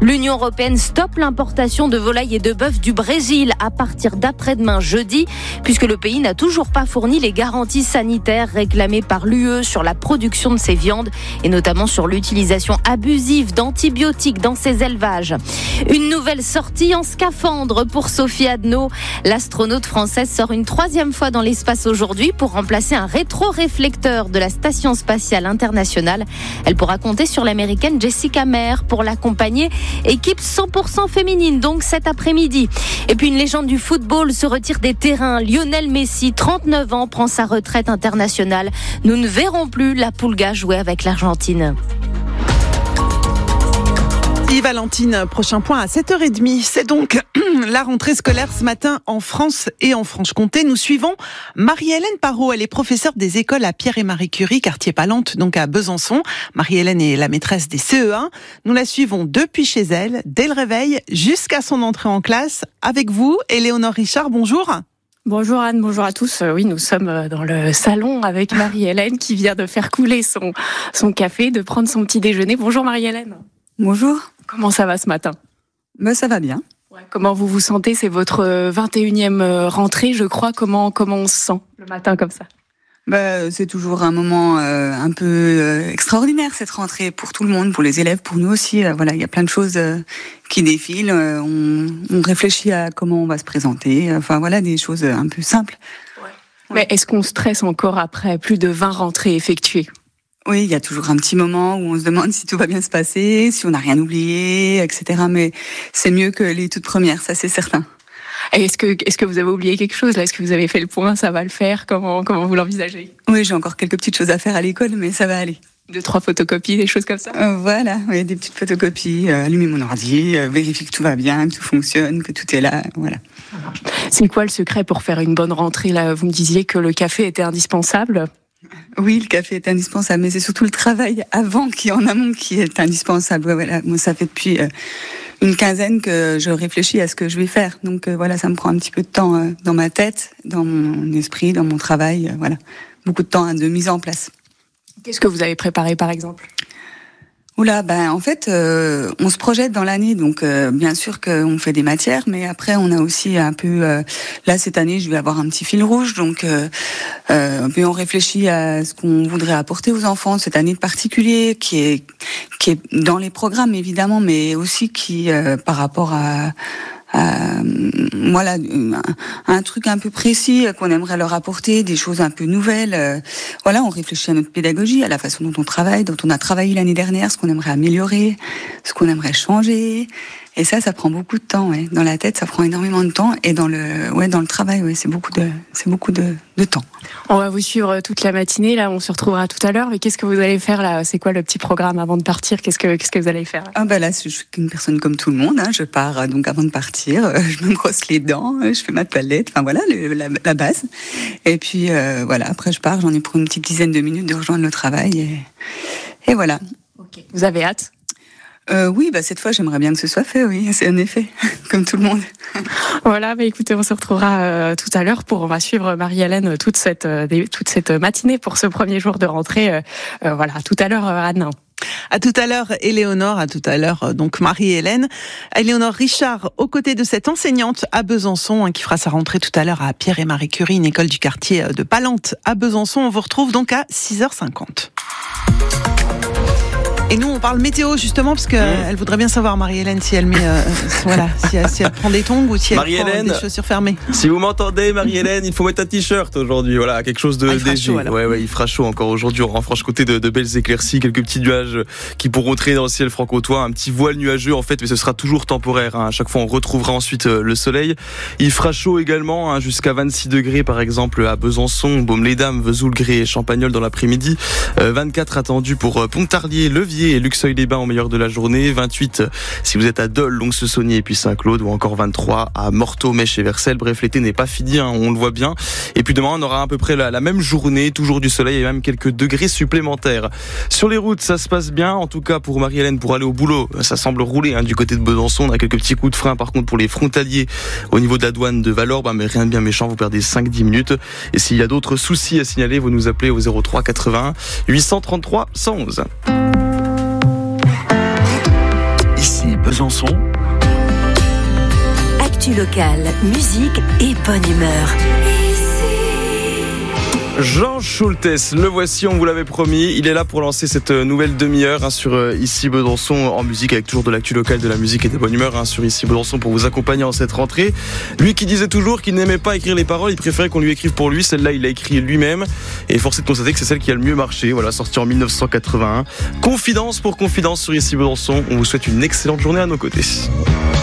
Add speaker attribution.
Speaker 1: L'Union européenne stoppe l'importation de volailles et de bœuf du Brésil à partir d'après-demain jeudi, puisque le pays n'a toujours pas fourni les garanties sanitaires réclamées par l'UE sur la production de ces viandes et notamment sur l'utilisation abusive d'antibiotiques dans ces élevages. Une nouvelle sortie en scaphandre pour Sophie Adno. L'astronaute française sort une 3e fois dans l'espace aujourd'hui pour remplacer un rétroréflecteur de la Station spatiale internationale. Elle pourra compter sur l'américaine Jessica Meir pour l'accompagner. Équipe 100% féminine donc cet après-midi. Et puis une légende du football se retire des terrains. Lionel Messi, 39 ans, prend sa retraite internationale. Nous ne verrons plus la Pulga jouer avec l'Argentine.
Speaker 2: Valentine, prochain point à 7h30. C'est donc la rentrée scolaire ce matin en France et en Franche-Comté. Nous suivons Marie-Hélène Parot. Elle est professeure des écoles à Pierre et Marie Curie, quartier Palante, donc à Besançon. Marie-Hélène est la maîtresse des CE1. Nous la suivons depuis chez elle, dès le réveil, jusqu'à son entrée en classe. Avec vous, Éléonore Richard, bonjour.
Speaker 3: Bonjour Anne, bonjour à tous. Oui, nous sommes dans le salon avec Marie-Hélène qui vient de faire couler son café, de prendre son petit déjeuner. Bonjour Marie-Hélène.
Speaker 4: Bonjour.
Speaker 3: Comment ça va ce matin ?
Speaker 4: Ça va bien.
Speaker 3: Ouais, comment vous vous sentez ? C'est votre 21e rentrée, je crois. Comment on se sent le matin comme ça ?
Speaker 4: C'est toujours un moment un peu extraordinaire cette rentrée pour tout le monde, pour les élèves, pour nous aussi. Voilà, il y a plein de choses qui défilent. On réfléchit à comment on va se présenter. Enfin voilà, des choses un peu simples.
Speaker 3: Ouais. Mais est-ce qu'on stresse encore après plus de 20 rentrées effectuées ?
Speaker 4: Oui, il y a toujours un petit moment où on se demande si tout va bien se passer, si on n'a rien oublié, etc. Mais c'est mieux que les toutes premières, ça c'est certain.
Speaker 3: Et est-ce que vous avez oublié quelque chose là ? Est-ce que vous avez fait le point ? Ça va le faire ? Comment vous l'envisagez ?
Speaker 4: Oui, j'ai encore quelques petites choses à faire à l'école, mais ça va aller.
Speaker 3: 2-3 photocopies, des choses comme ça ?
Speaker 4: Voilà, oui, des petites photocopies, allumer mon ordi, vérifier que tout va bien, que tout fonctionne, que tout est là, voilà.
Speaker 3: C'est quoi le secret pour faire une bonne rentrée là ? Vous me disiez que le café était indispensable.
Speaker 4: Oui, le café est indispensable, mais c'est surtout le travail avant qui en amont qui est indispensable. Voilà, moi ça fait depuis une quinzaine que je réfléchis à ce que je vais faire. Donc voilà, ça me prend un petit peu de temps dans ma tête, dans mon esprit, dans mon travail. Voilà, beaucoup de temps de mise en place.
Speaker 3: Qu'est-ce que vous avez préparé par exemple ?
Speaker 4: Oula, en fait, on se projette dans l'année, donc bien sûr qu'on fait des matières, mais après on a aussi un peu, là cette année je vais avoir un petit fil rouge, donc puis on réfléchit à ce qu'on voudrait apporter aux enfants cette année de particulier, qui est dans les programmes évidemment, mais aussi qui par rapport à voilà, un truc un peu précis qu'on aimerait leur apporter, des choses un peu nouvelles. Voilà, on réfléchit à notre pédagogie, à la façon dont on travaille, dont on a travaillé l'année dernière, ce qu'on aimerait améliorer, ce qu'on aimerait changer. Et ça prend beaucoup de temps, ouais. Dans la tête, ça prend énormément de temps, et dans le travail, ouais, c'est beaucoup de temps.
Speaker 3: On va vous suivre toute la matinée, là, on se retrouvera tout à l'heure, mais qu'est-ce que vous allez faire, là ? C'est quoi le petit programme avant de partir ? Qu'est-ce que vous allez faire ?
Speaker 4: Là, je suis une personne comme tout le monde, hein. Je pars, donc avant de partir, je me brosse les dents, je fais ma toilette, enfin voilà, la base. Et puis, voilà, après je pars, j'en ai pour une petite dizaine de minutes de rejoindre le travail, et voilà.
Speaker 3: Ok. Vous avez hâte ?
Speaker 4: Oui, cette fois, j'aimerais bien que ce soit fait, oui, c'est un effet, comme tout le monde.
Speaker 3: Voilà, écoutez, on se retrouvera tout à l'heure on va suivre Marie-Hélène toute cette matinée pour ce premier jour de rentrée. Voilà, tout à l'heure, Anne.
Speaker 2: À tout à l'heure, Éléonore. À tout à l'heure, donc Marie-Hélène. Éléonore Richard, aux côtés de cette enseignante à Besançon, qui fera sa rentrée tout à l'heure à Pierre et Marie Curie, une école du quartier de Palante à Besançon. On vous retrouve donc à 6h50. Et nous, on parle météo justement parce que elle voudrait bien savoir, Marie-Hélène, si elle met, si elle prend des tongs ou si elle prend des chaussures fermées.
Speaker 5: Si vous m'entendez, Marie-Hélène, il faut mettre un t-shirt aujourd'hui. Voilà, quelque chose de léger. Ouais, il fera chaud encore aujourd'hui. On aura en Franche-Comté de belles éclaircies, quelques petits nuages qui pourront traîner dans le ciel franc-comtois, un petit voile nuageux en fait, mais ce sera toujours temporaire. À chaque fois, on retrouvera ensuite le soleil. Il fera chaud également, jusqu'à 26 degrés par exemple à Besançon, Baume-les-Dames, Vesoul, Gré et Champagnole dans l'après-midi. 24 attendus pour Pontarlier, Levier et Luxeuil-les-Bains au meilleur de la journée. 28 si vous êtes à Dole, Lons-le-Saunier et puis Saint-Claude, ou encore 23 à Morteau, Mèche et Vercelles. Bref, l'été n'est pas fini, on le voit bien. Et puis demain, on aura à peu près la même journée, toujours du soleil et même quelques degrés supplémentaires. Sur les routes, ça se passe bien, en tout cas pour Marie-Hélène, pour aller au boulot, ça semble rouler du côté de Besançon. On a quelques petits coups de frein par contre pour les frontaliers au niveau de la douane de Valorbe, mais rien de bien méchant, vous perdez 5-10 minutes. Et s'il y a d'autres soucis à signaler, vous nous appelez au 03 81 833 111.
Speaker 6: Ici Besançon.
Speaker 7: Actu locale, musique et bonne humeur.
Speaker 5: Jean Schultes, le voici, on vous l'avait promis. Il est là pour lancer cette nouvelle demi-heure sur Ici Besançon en musique, avec toujours de l'actu locale, de la musique et des bonnes humeurs sur Ici Besançon pour vous accompagner en cette rentrée. Lui qui disait toujours qu'il n'aimait pas écrire les paroles, il préférait qu'on lui écrive pour lui. Celle-là, il l'a écrit lui-même et force est de constater que c'est celle qui a le mieux marché. Voilà, sortie en 1981. Confidence pour confidence sur Ici Besançon. On vous souhaite une excellente journée à nos côtés.